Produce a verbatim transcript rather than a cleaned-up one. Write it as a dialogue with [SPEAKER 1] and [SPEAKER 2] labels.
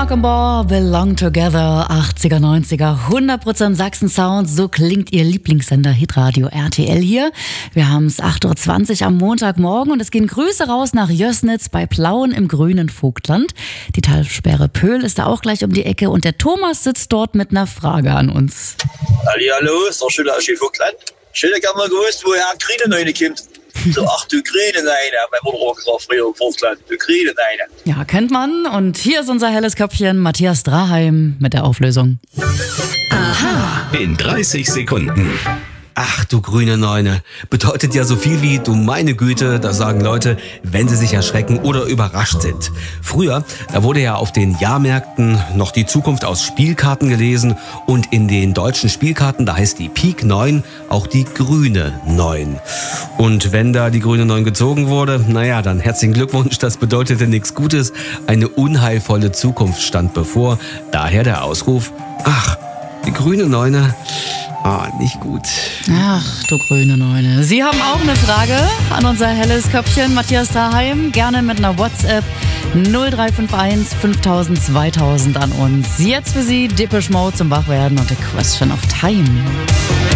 [SPEAKER 1] Markenbauer, Belong Together, achtziger, neunziger, hundert Prozent Sachsen-Sound, so klingt Ihr Lieblingssender Hitradio R T L hier. Wir haben es acht Uhr zwanzig am Montagmorgen und es gehen Grüße raus nach Jössnitz bei Plauen im grünen Vogtland. Die Talsperre Pöhl ist da auch gleich um die Ecke und der Thomas sitzt dort mit einer Frage an uns.
[SPEAKER 2] Hallihallo, ist doch schön aus dem Vogtland. Schön, ich hab mal gewusst, woher Grüne Neune kommt. So, ach du Grüne Neune, mein Mutter auch gesagt früher im Vogtland, du Grüne Neune.
[SPEAKER 1] Ja, kennt man. Und hier ist unser helles Köpfchen, Matthias Draheim mit der Auflösung.
[SPEAKER 3] Aha. In dreißig Sekunden. Ach du grüne Neune, bedeutet ja so viel wie du meine Güte, das sagen Leute, wenn sie sich erschrecken oder überrascht sind. Früher, da wurde ja auf den Jahrmärkten noch die Zukunft aus Spielkarten gelesen und in den deutschen Spielkarten, da heißt die Pik neun auch die grüne neun. Und wenn da die grüne neun gezogen wurde, naja, dann herzlichen Glückwunsch, das bedeutete nichts Gutes, eine unheilvolle Zukunft stand bevor, daher der Ausruf, ach, die grüne Neune, ah, nicht gut.
[SPEAKER 1] Ach, du grüne Neune. Sie haben auch eine Frage an unser helles Köpfchen, Matthias Daheim. Gerne mit einer WhatsApp null drei fünf eins fünftausend zweitausend an uns. Jetzt für Sie Depeche Mode zum Wachwerden und The Question of Time.